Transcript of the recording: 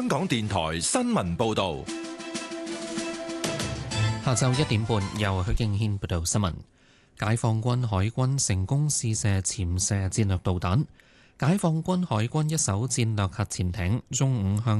香港電台新聞報道。 下晝1點半，由許敬軒報道新聞。解放軍海軍成功試射潛射戰略導彈。解放軍海軍一艘戰略核潛艇中午向